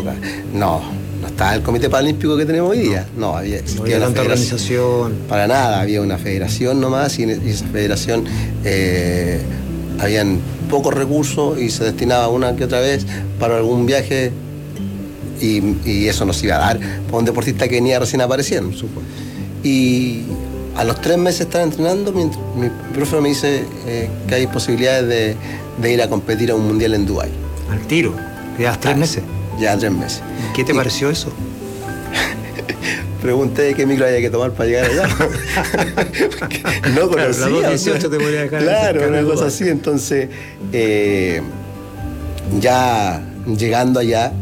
no estaba el Comité Paralímpico que tenemos hoy día. No había tanta organización. Para nada, había una federación nomás y esa federación habían pocos recursos y se destinaba una que otra vez para algún viaje y eso nos iba a dar para un deportista que venía recién apareciendo. Y a los 3 meses de estar entrenando, mi profe me dice que hay posibilidades de ir a competir a un mundial en Dubái. ¿Al tiro? ¿Llevas 3 meses? Ya 3 meses. ¿Qué te pareció eso? Pregunté qué micro había que tomar para llegar allá. No conocía. Claro, 18 te podría dejar. Claro, una cosa así. Entonces, ya llegando allá,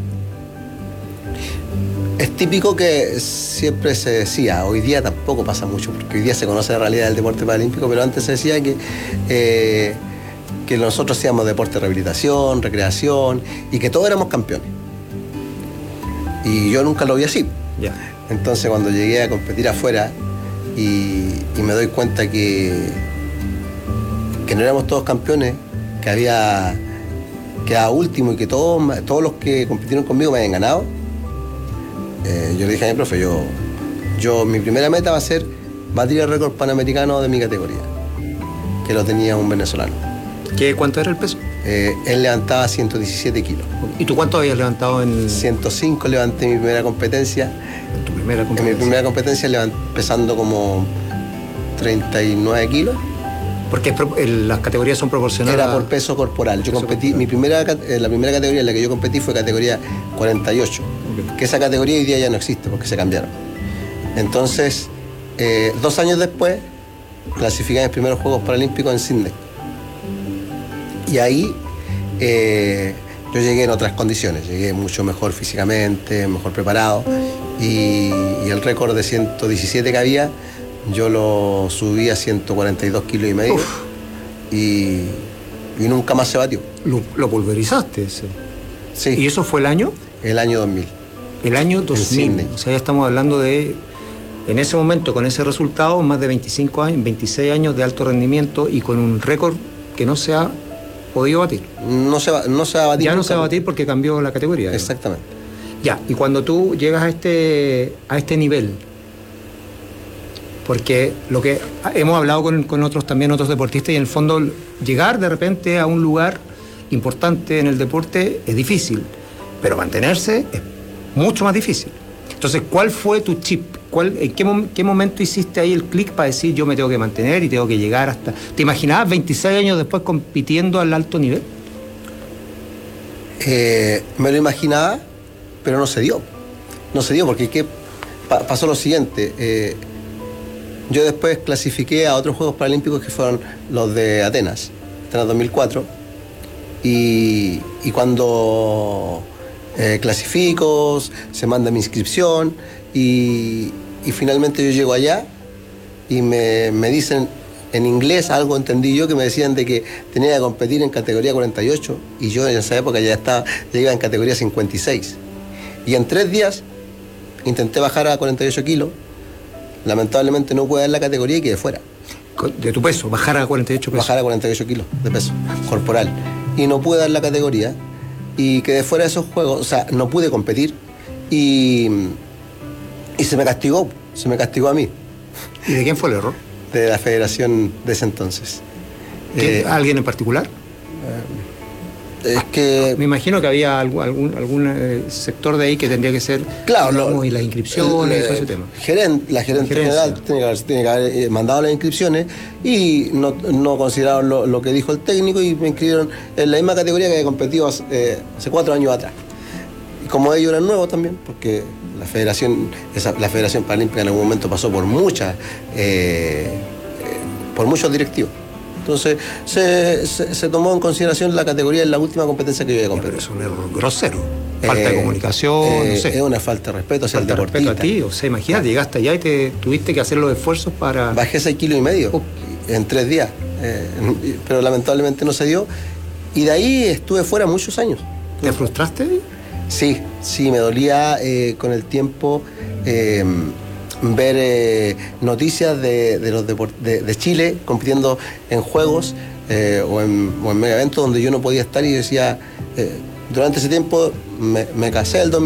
es típico que siempre se decía, hoy día tampoco pasa mucho, porque hoy día se conoce la realidad del deporte paralímpico, pero antes se decía que nosotros hacíamos deporte de rehabilitación, recreación, y que todos éramos campeones. Y yo nunca lo vi así. Ya. Entonces cuando llegué a competir afuera y me doy cuenta que no éramos todos campeones, que había quedado último y que todos los que compitieron conmigo me habían ganado, yo le dije a mi profe, mi primera meta va a ser batir el récord panamericano de mi categoría, que lo tenía un venezolano. ¿Cuánto era el peso? Él levantaba 117 kilos. ¿Y tú cuánto habías levantado en...? 105 levanté mi primera competencia. ¿En tu primera competencia? En mi primera competencia pesando como 39 kilos. Porque las categorías son proporcionales. Era por peso corporal. Yo competí, la primera categoría en la que yo competí fue categoría 48. Okay. Que esa categoría hoy día ya no existe porque se cambiaron. Entonces, 2 años después, clasificé en mis primeros Juegos Paralímpicos en Sydney. Y ahí yo llegué en otras condiciones, llegué mucho mejor físicamente, mejor preparado, y el récord de 117 que había, yo lo subí a 142 kilos y medio. Y nunca más se batió. ¿Lo pulverizaste ese? Sí. ¿Y eso fue el año? El año 2000. El año 2000. O sea, ya estamos hablando de, en ese momento, con ese resultado, más de 25 años, 26 años de alto rendimiento y con un récord que no se ha podido batir. No se va a batir. Ya no se va a batir porque cambió la categoría. Exactamente. Ya, y cuando tú llegas a este nivel, porque lo que hemos hablado con otros deportistas, y en el fondo llegar de repente a un lugar importante en el deporte es difícil, pero mantenerse es mucho más difícil. Entonces, ¿cuál fue tu chip? ¿En qué momento hiciste ahí el clic para decir yo me tengo que mantener y tengo que llegar hasta... ¿Te imaginabas 26 años después compitiendo al alto nivel? Me lo imaginaba, pero no se dio. No se dio porque pasó lo siguiente. Yo después clasifiqué a otros Juegos Paralímpicos que fueron los de Atenas 2004. Y cuando clasifico, se manda mi inscripción y finalmente yo llego allá y me dicen en inglés, algo entendí yo, que me decían de que tenía que competir en categoría 48 y yo en esa época ya iba en categoría 56. Y en 3 días intenté bajar a 48 kilos, lamentablemente no pude dar la categoría y quedé fuera. ¿De tu peso? ¿Bajar a 48 pesos? Bajar a 48 kilos de peso corporal. Y no pude dar la categoría y quedé fuera de esos juegos, o sea, no pude competir y se me castigó a mí. ¿Y de quién fue el error? De la federación de ese entonces. ¿Alguien en particular? Es que... Me imagino que había algún sector de ahí que tendría que ser... Claro, y las inscripciones y todo ese tema. La gerente general tiene que haber mandado las inscripciones y no consideraron lo que dijo el técnico y me inscribieron en la misma categoría que había competido hace 4 años atrás. Y como ellos eran nuevos también, porque la Federación Paralímpica en algún momento pasó por muchos directivos. Entonces se tomó en consideración la categoría en la última competencia que yo había competido. Pero es un error grosero. Falta de comunicación, no sé. Es una falta de respeto hacia el deportista. Respeto a ti, o sea, imagínate, llegaste allá y tuviste que hacer los esfuerzos para... Bajé 6 kilos y medio en 3 días, pero lamentablemente no se dio. Y de ahí estuve fuera muchos años. ¿Te frustraste? Sí, me dolía con el tiempo ver noticias de Chile compitiendo en juegos o en mega eventos donde yo no podía estar y decía, durante ese tiempo me casé el 2000